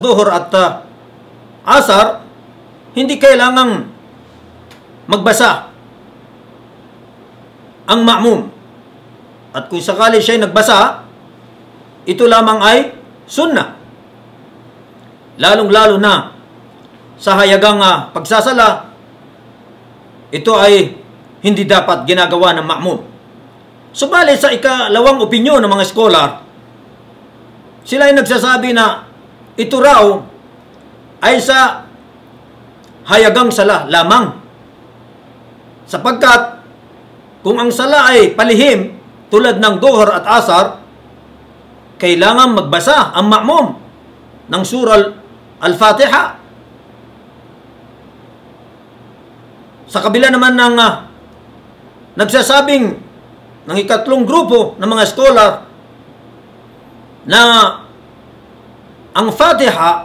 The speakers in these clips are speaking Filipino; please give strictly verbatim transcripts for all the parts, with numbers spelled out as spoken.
Duhur at uh, Asar, hindi kailangang magbasa ang ma'mum. At kung sakali siya'y nagbasa, ito lamang ay sunnah. Lalong-lalo na sa hayagang uh, pagsasala, ito ay hindi dapat ginagawa ng ma'mum. Subalit sa ikalawang opinyon ng mga scholar, sila ay nagsasabi na ito raw ay sa hayagang sala lamang. Sapagkat kung ang sala ay palihim tulad ng Duhur at Asar, kailangan magbasa ang ma'mum ng surah Al-Fatiha. Sa kabila naman ng uh, nagsasabing ng ikatlong grupo ng mga scholar na ang Fatiha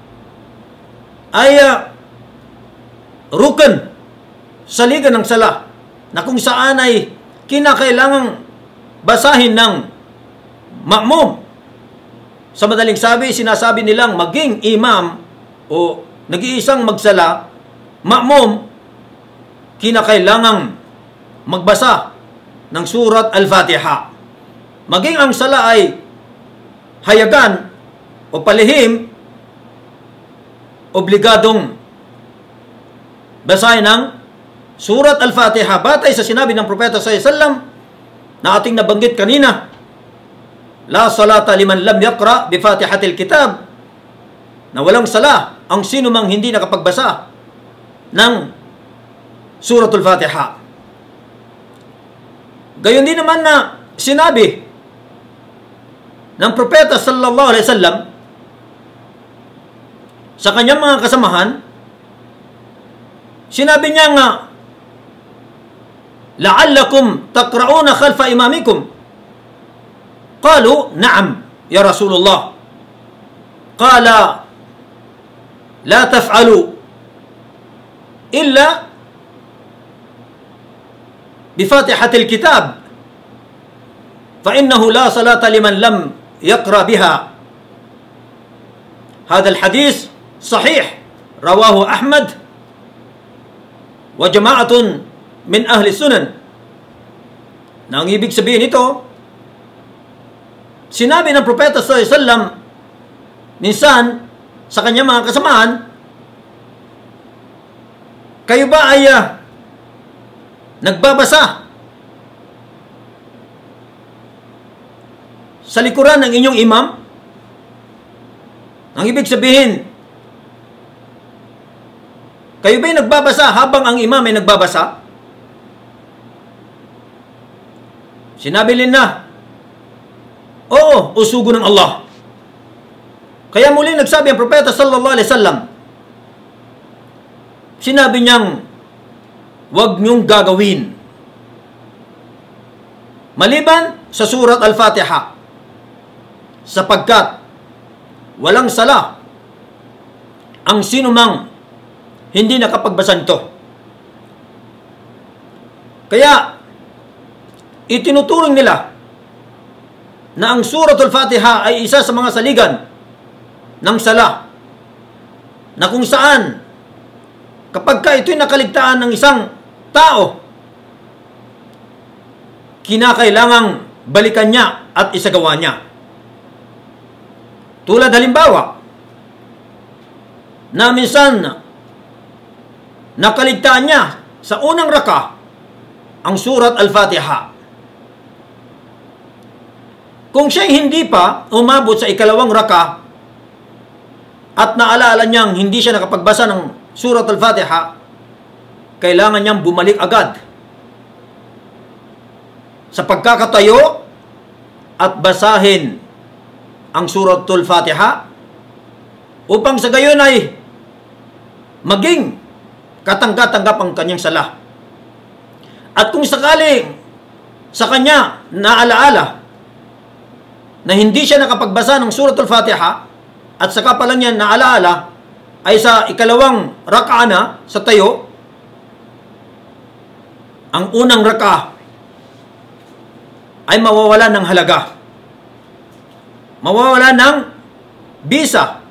ay uh, rukun sa liga ng sala, na kung saan ay kinakailangang basahin ng ma'mum. Sa madaling sabi, sinasabi nilang maging imam o nag-iisang magsala, ma'mum, kinakailangang magbasa ng surat Al-Fatiha. Maging ang sala ay hayagan o palihim, obligadong basahin ng surat Al-Fatiha batay sa sinabi ng Propeta sallallahu alaihi wasallam na ating nabanggit kanina, la salata liman lam yaqra bi Fatihatil Kitab, na walang sala ang sino mang hindi nakapagbasa ng suratul Fatiha. Gayon din naman na sinabi ng Propeta sallallahu alaihi wasallam sa kanyang mga kasamahan, sinabi niya nga, la'allakum taqra'una khalfa imamikum. Qalu, na'am, ya Rasulullah. Qala, la taf'alu illa bifatihatil kitab, fa innahu la salata liman lam yaqra biha. Hadha al-hadith sahih, rawahu Ahmad wa jama'atun min ahli sunan. Na ang ibig sabihin ito, sinabi ng Propeta sallallahu alaihi wasallam minsan sa kanyang mga kasamahan, kayo ba ay uh, nagbabasa sa likuran ng inyong imam? Ang ibig sabihin, kayo ba'y nagbabasa habang ang imam ay nagbabasa? Sinabi nila, oo, usugo ng Allah. Kaya muli nagsabi ang Propeta sallallahu alaihi wasallam, sinabi niyang, huwag niyong gagawin maliban sa surat Al-Fatiha, sapagkat walang sala ang sinumang hindi nakapagbasa nito. Kaya itinuturing nila na ang suratul Fatiha ay isa sa mga saligan ng sala, na kung saan kapag ka ito'y nakaligtaan ng isang tao, kinakailangang balikan niya at isagawa niya. Tulad halimbawa, na minsan nakaligtaan niya sa unang raka ang surat Al-Fatiha. Kung siya'y hindi pa umabot sa ikalawang raka at naalala niyang hindi siya nakapagbasa ng surat Al-Fatiha, kailangan niyang bumalik agad sa pagkakatayo at basahin ang suratul Fatiha upang sa gayon ay maging katanggap-tanggap ang kanyang sala. At kung sakaling sa kanya naalaala na hindi siya nakapagbasa ng suratul Fatiha at saka pa lang niya naalaala ay sa ikalawang raka na sa tayo, ang unang raka ay mawawala ng halaga, mawawala ng bisa